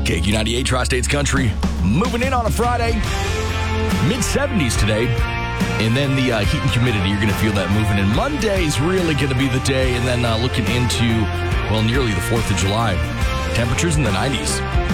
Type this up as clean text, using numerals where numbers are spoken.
KQ98 Tri-States Country, moving in on a Friday. Mid-70s today. And then the heat and humidity, you're going to feel that moving. And Monday's really going to be the day. And then looking into, nearly the 4th of July. Temperatures in the 90s.